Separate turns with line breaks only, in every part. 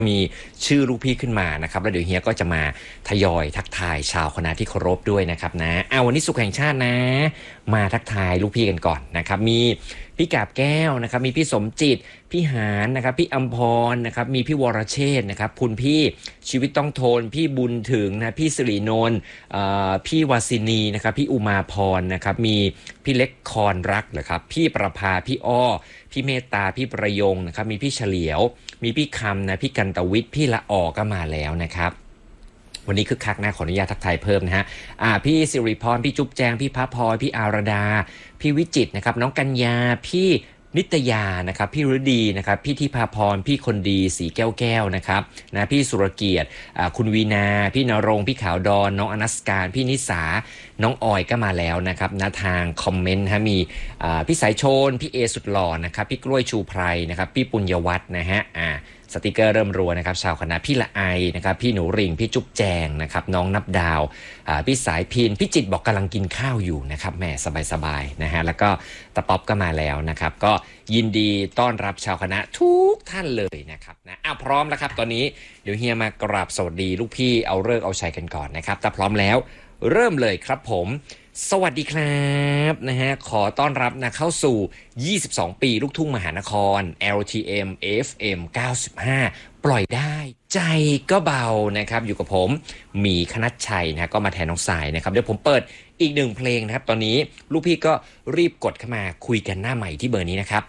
มีชื่อลูกพี่ขึ้นมานะครับแล้วเดี๋ยวเฮียก็จะมาทยอยทักทายชาวคณะที่เคารพด้วยนะครับนะวันนี้ศุกร์แห่งชาตินะมาทักทายลูกพี่กันก่อนนะครับมีพี่กาบแก้วนะครับมีพี่สมจิตพี่หานนะครับพี่อัมพรนะครับมีพี่วรเชษฐ์นะครับคุณพี่ชีวิตต้องทนพี่บุญถึงนะพี่สิรินนท์พี่วาสินีนะครับพี่อุมาพรนะครับมีพี่เล็กคอนรักเหรอครับพี่ประภาพี่อ้อพี่เมตตาพี่ประยงนะครับมีพี่เฉลียวมีพี่คำนะพี่กันตวิทย์พี่ละออก็มาแล้วนะครับวันนี้คึกคักนะขออนุญาตทักทายเพิ่มนะฮะพี่สิริพรพี่จุ๊บแจงพี่พัพพรพี่อารดาพี่วิจิตรนะครับน้องกัญญาพี่นิตยานะครับพี่ฤดีนะครับพี่ทิพาพรพี่คนดีสีแก้วนะครับนะพี่สุรเกียรติคุณวีนาพี่นรงค์พี่ขาวดอนน้องอนัสการพี่นิสาน้องออยก็มาแล้วนะครับนะทางคอมเมนต์ฮะมีพี่สายโชนพี่เอสุดหล่อนะครับพี่กล้วยชูไพรนะครับพี่ปุญญวัฒน์นะฮะสติกเกอร์เริ่มรัวนะครับชาวคณะพี่ละไอนะครับพี่หนูริ่งพี่จุ๊บแจงนะครับน้องนับดาวพี่สายพินพี่จิตบอกกำลังกินข้าวอยู่นะครับแม่สบายๆนะฮะแล้วก็ตะป๊อปก็มาแล้วนะครับก็ยินดีต้อนรับชาวคณะทุกท่านเลยนะครับนะพร้อมแล้วครับตอนนี้เดี๋ยวเฮียมากราบสวัสดีลูกพี่เอาฤกษ์เอาชัยกันก่อนนะครับถ้าพร้อมแล้วเริ่มเลยครับผมสวัสดีครับนะฮะขอต้อนรับนะเข้าสู่22 ปีลูกทุ่งมหานคร LTM FM 95ปล่อยได้ใจก็เบานะครับอยู่กับผมหมีคณัชชัยนะก็มาแทนน้องสายนะครับเดี๋ยวผมเปิดอีก1เพลงนะครับตอนนี้ลูกพี่ก็รีบกดเข้ามาคุยกันหน้าใหม่ที่เบอร์นี้นะครับ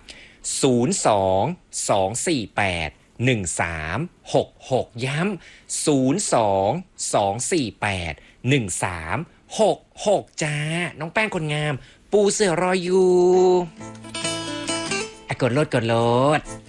02-248-1366ย้ำ02-248-1366จ้าน้องแป้งคนงามปูเสือรออยู่กดโลด